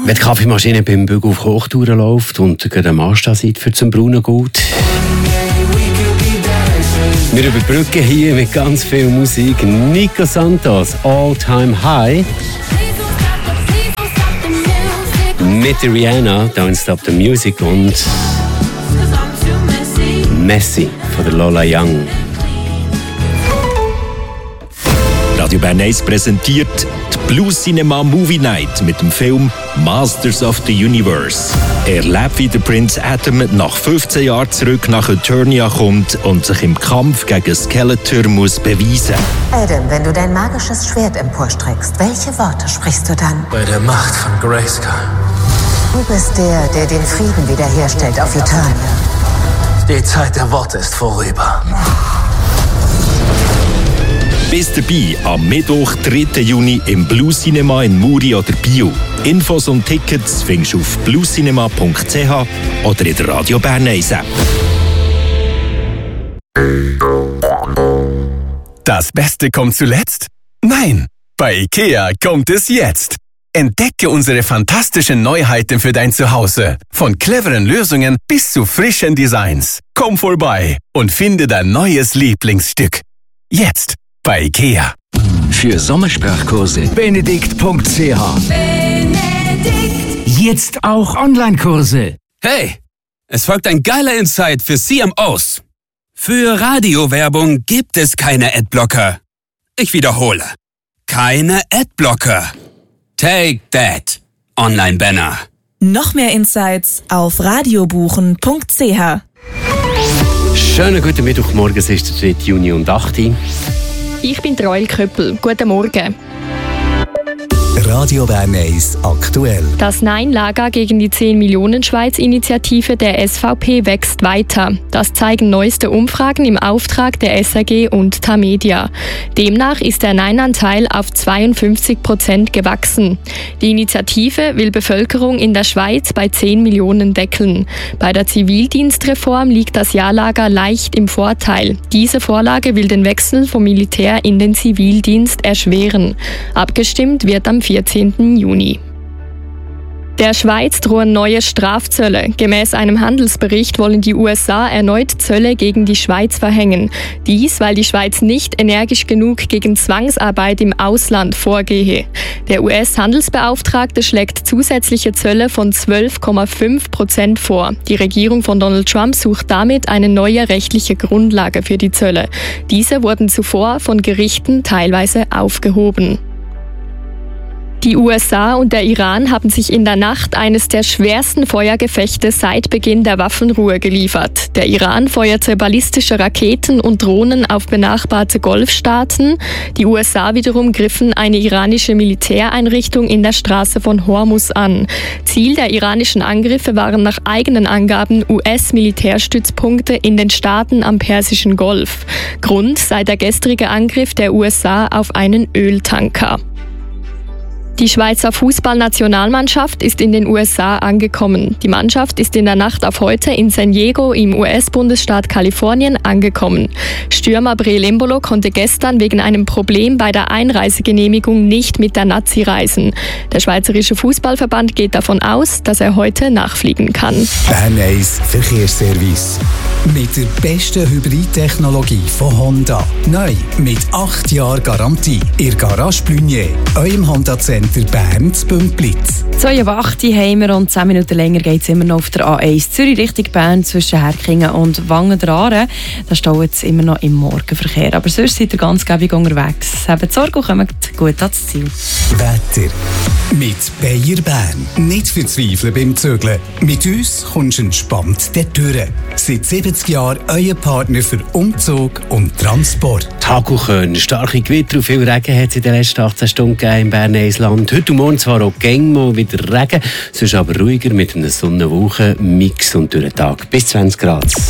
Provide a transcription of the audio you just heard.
Wenn die Kaffeemaschine beim Bügel auf Hochtouren läuft und der Maßstab seid für zum braunen Gold. Wir überbrücken hier mit ganz viel Musik. Nico Santos, All Time High. Mit der Rihanna, Don't Stop the Music und Messi von der Lola Young. Radio Bern 1 präsentiert die Blue Cinema Movie Night mit dem Film Masters of the Universe. Er lebt, wie der Prinz Adam nach 15 Jahren zurück nach Eternia kommt und sich im Kampf gegen Skeletor muss beweisen. Adam, wenn du dein magisches Schwert emporstreckst, welche Worte sprichst du dann? Bei der Macht von Grayskull. Du bist der den Frieden wiederherstellt auf Eternia. Die Zeit der Worte ist vorüber. Bis dabei am Mittwoch, 3. Juni im Blue Cinema in Muri oder Biel. Infos und Tickets findest du auf bluecinema.ch oder in der Radio Bern 1 App. Das Beste kommt zuletzt? Nein, bei IKEA kommt es jetzt. Entdecke unsere fantastischen Neuheiten für dein Zuhause. Von cleveren Lösungen bis zu frischen Designs. Komm vorbei und finde dein neues Lieblingsstück. Jetzt bei IKEA. Für Sommersprachkurse benedikt.ch. Jetzt auch Online-Kurse. Hey, es folgt ein geiler Insight für CMOs. Für Radiowerbung gibt es keine Adblocker. Ich wiederhole. Keine Adblocker. Take that, Online-Banner. Noch mehr Insights auf radiobuchen.ch. Schönen guten Mittwochmorgen, es ist der 3. Juni und 8 Uhr. Ich bin Roel Köppel. Guten Morgen. Radio Bern 1 aktuell. Das Nein-Lager gegen die 10-Millionen-Schweiz-Initiative der SVP wächst weiter. Das zeigen neueste Umfragen im Auftrag der SRG und Tamedia. Demnach ist der Nein-Anteil auf 52% gewachsen. Die Initiative will Bevölkerung in der Schweiz bei 10 Millionen deckeln. Bei der Zivildienstreform liegt das Ja-Lager leicht im Vorteil. Diese Vorlage will den Wechsel vom Militär in den Zivildienst erschweren. Abgestimmt wird am 14. Juni. Der Schweiz drohen neue Strafzölle. Gemäß einem Handelsbericht wollen die USA erneut Zölle gegen die Schweiz verhängen. Dies, weil die Schweiz nicht energisch genug gegen Zwangsarbeit im Ausland vorgehe. Der US-Handelsbeauftragte schlägt zusätzliche Zölle von 12,5% vor. Die Regierung von Donald Trump sucht damit eine neue rechtliche Grundlage für die Zölle. Diese wurden zuvor von Gerichten teilweise aufgehoben. Die USA und der Iran haben sich in der Nacht eines der schwersten Feuergefechte seit Beginn der Waffenruhe geliefert. Der Iran feuerte ballistische Raketen und Drohnen auf benachbarte Golfstaaten. Die USA wiederum griffen eine iranische Militäreinrichtung in der Straße von Hormuz an. Ziel der iranischen Angriffe waren nach eigenen Angaben US-Militärstützpunkte in den Staaten am Persischen Golf. Grund sei der gestrige Angriff der USA auf einen Öltanker. Die Schweizer Fußballnationalmannschaft ist in den USA angekommen. Die Mannschaft ist in der Nacht auf heute in San Diego im US-Bundesstaat Kalifornien angekommen. Stürmer Breel Embolo konnte gestern wegen einem Problem bei der Einreisegenehmigung nicht mit der Nazi reisen. Der Schweizerische Fußballverband geht davon aus, dass er heute nachfliegen kann. Bern 1 Verkehrsservice. Mit der besten Hybridtechnologie von Honda. Neu mit 8 Jahren Garantie. Ihr Garage Blunier, eurem Honda-Center Bern zu Bümplitz. 2:08 haben wir und 10 Minuten länger geht es immer noch auf der A1 Zürich Richtung Bern zwischen Herkingen und Wangen-Draren. Da steht es immer noch im Morgenverkehr. Aber sonst seid ihr ganz gäbig unterwegs. Habt Sorge und kommt gut ans Ziel. Wetter. Mit Bayer Bern. Nicht verzweifeln beim Zügeln. Mit uns kommst du entspannt dorthin. Seit 70 Jahren euer Partner für Umzug und Transport. Hagel, starke Gewitter und viel Regen hat es in den letzten 18 Stunden gegeben im Bern-Eisland. Heute und morgen zwar auch gäng mal wieder Regen, sonst aber ruhiger mit einem Sonnenwolken-Mix und durch den Tag bis 20 Grad.